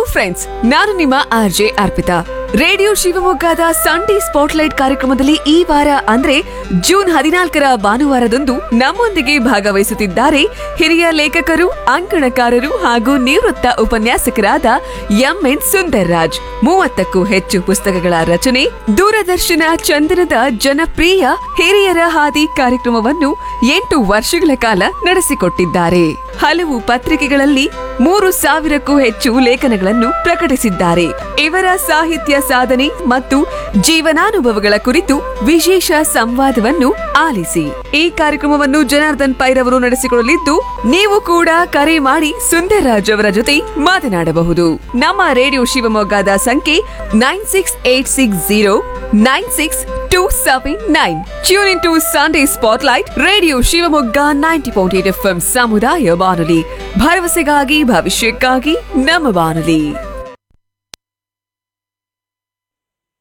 Friends, ನಾನು ನಿಮ್ಮ RJ Arpita. Radio ಶಿವಮೊಗ್ಗದ ಸಂಡೇ ಸ್ಪಾಟ್ಲೈಟ್ ಕಾರ್ಯಕ್ರಮದಲ್ಲಿ ಈ ವಾರ ಅಂದ್ರೆ ಜೂನ್ 14ರ ಭಾನುವಾರದಂದು ನಮ್ಮೊಂದಿಗೆ ಭಾಗವಹಿಸುತ್ತಿದ್ದಾರೆ ಹಿರಿಯ ಲೇಖಕರು, ಅಂಕಣಕಾರರು ಹಾಗೂ ನಿವೃತ್ತ ಉಪನ್ಯಾಸಕರಾದ ಎಂಎನ್ ಸುಂದರ್ ರಾಜ್. 30ಕ್ಕೂ ಹೆಚ್ಚು ಪುಸ್ತಕಗಳ ರಚನೆ, ದೂರದರ್ಶನ ಚಂದನದ ಜನಪ್ರಿಯ ಹಿರಿಯರ ಹಾದಿ ಕಾರ್ಯಕ್ರಮವನ್ನು 8 ವರ್ಷಗಳ ಕಾಲ ನಡೆಸಿಕೊಟ್ಟಿದ್ದಾರೆ. ಹಲವು ಪತ್ರಿಕೆಗಳಲ್ಲಿ 3000ಕ್ಕೂ ಹೆಚ್ಚು ಲೇಖನಗಳನ್ನು ಪ್ರಕಟಿಸಿದ್ದಾರೆ. ಇವರ ಸಾಹಿತ್ಯ ಸಾಧನೆ ಮತ್ತು ಜೀವನಾನುಭವಗಳ ಕುರಿತು ವಿಶೇಷ ಸಂವಾದವನ್ನು ಆಲಿಸಿ. ಈ ಕಾರ್ಯಕ್ರಮವನ್ನು ಜನಾರ್ದನ್ ಪೈರವರು ನಡೆಸಿಕೊಳ್ಳಲಿದ್ದು, ನೀವು ಕೂಡ ಕರೆ ಮಾಡಿ ಸುಂದರ್ರಾಜ್ ಅವರ ಜೊತೆ ಮಾತನಾಡಬಹುದು. ನಮ್ಮ ರೇಡಿಯೋ ಶಿವಮೊಗ್ಗದ ಸಂಖ್ಯೆ 9680962799. Tune in to Sunday spotlight, radio Shivamogga 90.8 FM ಸಮುದಾಯ ಬಾನುಲಿ. ಭರವಸೆಗಾಗಿ ಭವಿಷ್ಯಕ್ಕಾಗಿ ನಮ್ಮ ಬಾನುಲಿ.